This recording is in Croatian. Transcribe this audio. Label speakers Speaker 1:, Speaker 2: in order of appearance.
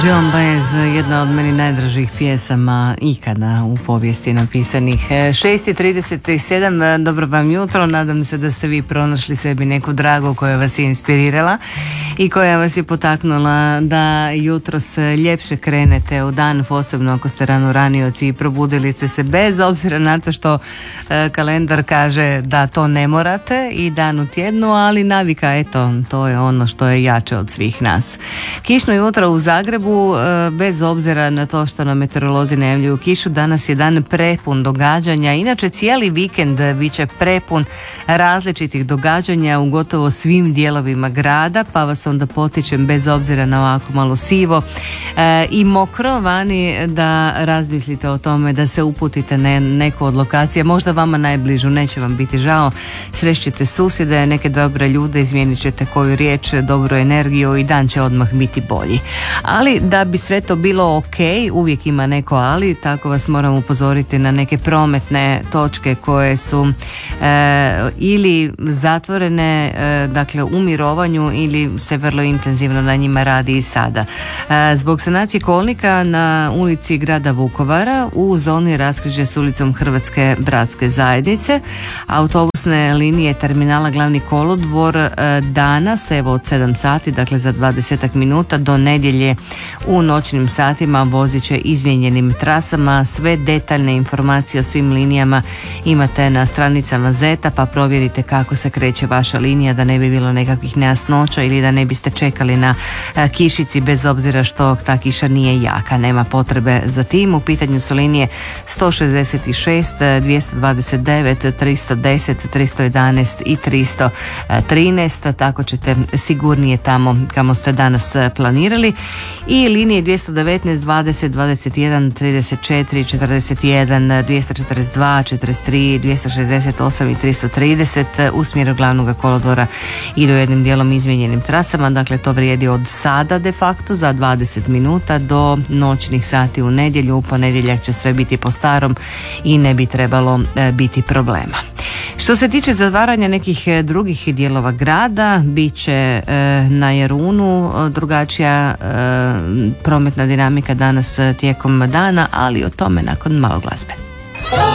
Speaker 1: Joan Baez, jedna od meni najdražih pjesama ikada u povijesti napisanih. 6:37, dobro vam jutro, nadam se da ste vi pronašli sebi neku dragu koja vas je inspirirala i koja vas je potaknula da jutros ljepše krenete u dan, posebno ako ste ranioci i probudili ste se bez obzira na to što kalendar kaže da to ne morate i dan u tjednu, ali navika, eto, to je ono što je jače od svih nas. Kišno jutro u Zagrebu, bez obzira na to što nam meteorolozi najavljuju kišu, danas je dan prepun događanja. Inače cijeli vikend bit će prepun različitih događanja u gotovo svim dijelovima grada, pa vas onda potičem, bez obzira na ovako malo sivo i mokro vani, da razmislite o tome da se uputite na neku od lokacija, možda vama najbližu, neće vam biti žao, srećete susjede, neke dobre ljude, izmijenit ćete koju riječ, dobru energiju i dan će odmah biti bolji. Ali da bi sve to bilo ok, uvijek ima neko ali, tako vas moram upozoriti na neke prometne točke koje su ili zatvorene, dakle u mirovanju, ili se vrlo intenzivno na njima radi i sada. Zbog sanacije kolnika na ulici grada Vukovara u zoni raskrižja s ulicom Hrvatske bratske zajednice, autobusne linije terminala Glavni kolodvor danas, evo od 7 sati, dakle za 20 minuta do nedjelje u noćnim satima vozit će izmijenjenim trasama. Sve detaljne informacije o svim linijama imate na stranicama Zeta, pa provjerite kako se kreće vaša linija, da ne bi bilo nekakvih nejasnoća ili da ne biste čekali na kišici, bez obzira što ta kiša nije jaka, nema potrebe za tim. U pitanju su linije 166, 229, 310, 311 i 313, tako ćete sigurnije tamo kamo ste danas planirali. I linije 219, 20, 21, 34, 41, 242, 43, 268 i 330 u smjeru Glavnog kolodvora idu jednim dijelom izmijenjenim trasama, dakle to vrijedi od sada de facto za 20 minuta do noćnih sati u nedjelju. U ponedjeljak će sve biti po starom i ne bi trebalo biti problema. Što se tiče zatvaranja nekih drugih dijelova grada, bit će na Jarunu drugačija prometna dinamika danas tijekom dana, ali o tome nakon malo glazbe.